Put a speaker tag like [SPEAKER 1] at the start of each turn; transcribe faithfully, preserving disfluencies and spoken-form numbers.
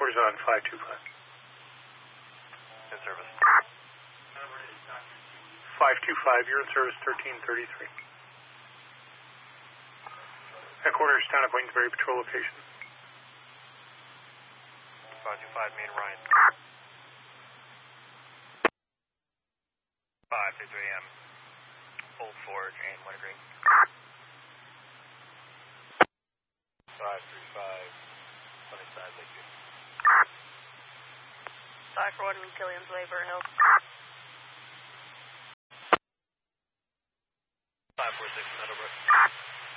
[SPEAKER 1] Headquarters on five two five.
[SPEAKER 2] In service.
[SPEAKER 1] five two five, you're in service thirteen thirty-three. Headquarters, town of Waynesbury patrol location.
[SPEAKER 2] five two five, main Ryan. five fifty-three A M. Old Forge and Wintergreen. five three five, Sunnyside, Lakeview.
[SPEAKER 3] five four one, Killian's Way, Burnt Hill.
[SPEAKER 2] five four six,